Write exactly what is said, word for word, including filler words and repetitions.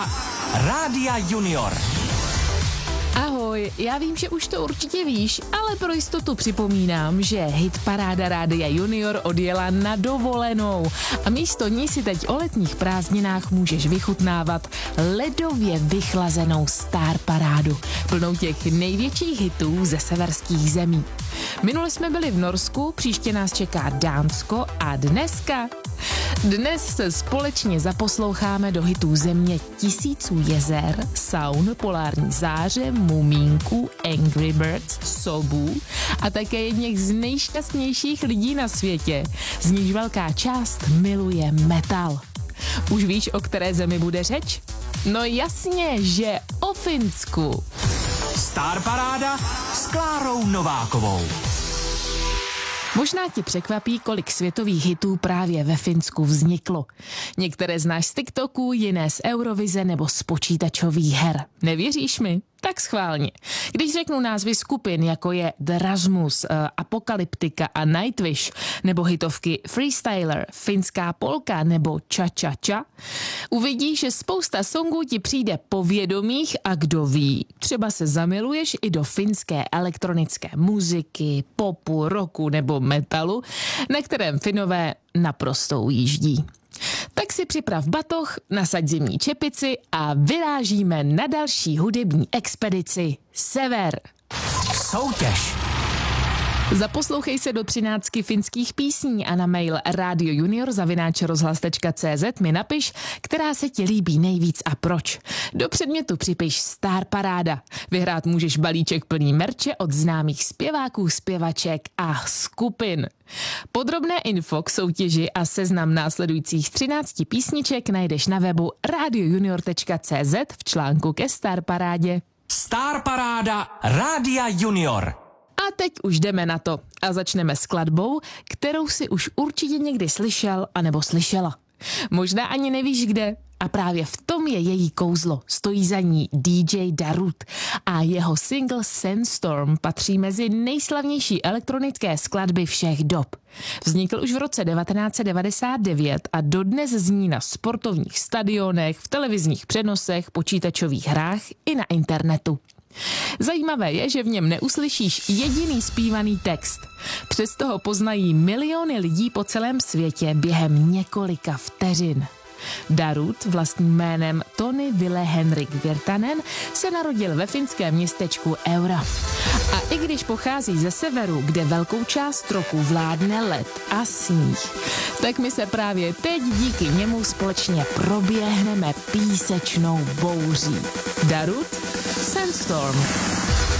Hitparáda Rádia Junior. Ahoj, já vím, že už to určitě víš, ale pro jistotu připomínám, že Hitparáda Rádia Junior odjela na dovolenou a místo ní si teď o letních prázdninách můžeš vychutnávat ledově vychlazenou Star Parádu, plnou těch největších hitů ze severských zemí. Minule jsme byli v Norsku, příště nás čeká Dánsko a dneska... Dnes se společně zaposloucháme do hitů země tisíců jezer, saun, polární záře, mumínků, Angry Birds, sobů a také jedněch z nejšťastnějších lidí na světě, z nichž velká část miluje metal. Už víš, o které zemi bude řeč? No jasně, že o Finsku. Star Paráda s Klárou Novákovou. Možná ti překvapí, kolik světových hitů právě ve Finsku vzniklo. Některé znáš z TikToku, jiné z Eurovize nebo z počítačových her. Nevěříš mi? Tak schválně. Když řeknu názvy skupin, jako je The Rasmus, uh, Apokalyptika a Nightwish, nebo hitovky Freestyler, Finská polka nebo Cha Cha Cha, uvidíš, že spousta songů ti přijde povědomých a kdo ví, třeba se zamiluješ i do finské elektronické muziky, popu, rocku nebo metalu, na kterém Finové naprosto ujíždí. Tak si připrav batoh, nasaď zimní čepici a vyrážíme na další hudební expedici Sever. Soutěž. Zaposlouchej se do třináctky finských písní a na mail radiojunior zavináč rozhlas tečka cé zet mi napiš, která se ti líbí nejvíc a proč. Do předmětu připiš Star Paráda. Vyhrát můžeš balíček plný merče od známých zpěváků, zpěvaček a skupin. Podrobné info k soutěži a seznam následujících třinácti písniček najdeš na webu radiojunior tečka cé zet v článku ke Star Parádě. Star Paráda Rádia Junior. A teď už jdeme na to a začneme skladbou, kterou si už určitě někdy slyšel anebo slyšela. Možná ani nevíš kde a právě v tom je její kouzlo. Stojí za ní dý džej Darude a jeho single Sandstorm patří mezi nejslavnější elektronické skladby všech dob. Vznikl už v roce devatenáct set devadesát devět a dodnes zní na sportovních stadionech, v televizních přenosech, počítačových hrách i na internetu. Zajímavé je, že v něm neuslyšíš jediný zpívaný text. Přesto ho poznají miliony lidí po celém světě během několika vteřin. Darude vlastním jménem Tony Ville Henrik Virtanen se narodil ve finském městečku Eura. A i když pochází ze severu, kde velkou část roku vládne led a sníh, tak my se právě teď díky němu společně proběhneme písečnou bouří. Darude, Sandstorm.